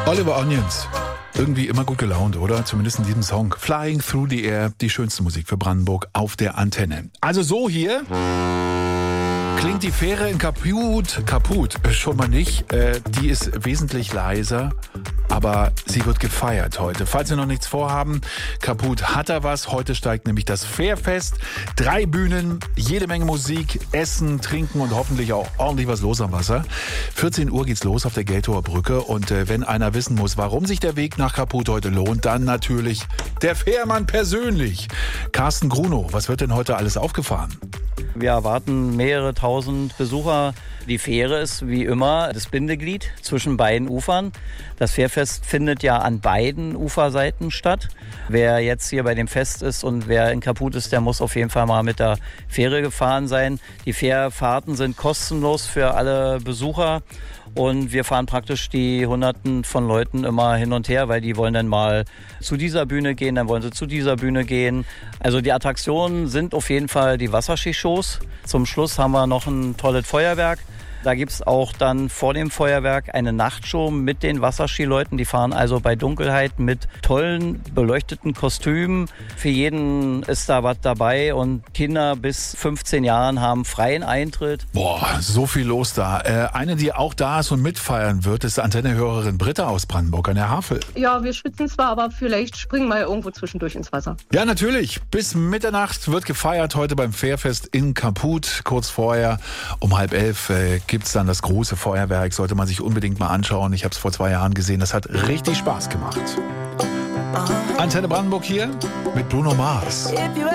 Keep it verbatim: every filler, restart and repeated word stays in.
Oliver Onions. Irgendwie immer gut gelaunt, oder? Zumindest in diesem Song. Flying Through the Air, die schönste Musik für Brandenburg auf der Antenne. Also so hier klingt die Fähre in Kaput. Kaput, schon mal nicht. Äh, die ist wesentlich leiser, aber sie wird gefeiert heute. Falls Sie noch nichts vorhaben, Kaput hat da was. Heute steigt nämlich das Fährfest. Drei Bühnen, jede Menge Musik, Essen, Trinken und hoffentlich auch ordentlich was los am Wasser. vierzehn Uhr geht's los auf der Geltower Brücke. Und äh, wenn einer wissen muss, warum sich der Weg nach Kaput heute lohnt, dann natürlich der Fährmann persönlich. Carsten Grunow, was wird denn heute alles aufgefahren? Wir erwarten mehrere tausend Besucher. Die Fähre ist wie immer das Bindeglied zwischen beiden Ufern. Das Fährfest findet ja an beiden Uferseiten statt. Wer jetzt hier bei dem Fest ist und wer in Kaput ist, der muss auf jeden Fall mal mit der Fähre gefahren sein. Die Fährfahrten sind kostenlos für alle Besucher. Und wir fahren praktisch die Hunderten von Leuten immer hin und her, weil die wollen dann mal zu dieser Bühne gehen, dann wollen sie zu dieser Bühne gehen. Also die Attraktionen sind auf jeden Fall die Wasserskishows. Zum Schluss haben wir noch ein tolles Feuerwerk. Da gibt es auch dann vor dem Feuerwerk eine Nachtshow mit den Wasserskileuten. Die fahren also bei Dunkelheit mit tollen, beleuchteten Kostümen. Für jeden ist da was dabei und Kinder bis fünfzehn Jahren haben freien Eintritt. Boah, so viel los da. Äh, eine, die auch da ist und mitfeiern wird, ist Antennehörerin Britta aus Brandenburg an der Havel. Ja, wir schwitzen zwar, aber vielleicht springen wir irgendwo zwischendurch ins Wasser. Ja, natürlich. Bis Mitternacht wird gefeiert heute beim Fährfest in Kaput. Kurz vorher um halb elf äh, gibt es dann das große Feuerwerk. Sollte man sich unbedingt mal anschauen. Ich habe es vor zwei Jahren gesehen. Das hat richtig Spaß gemacht. Antenne Brandenburg hier mit Bruno Mars.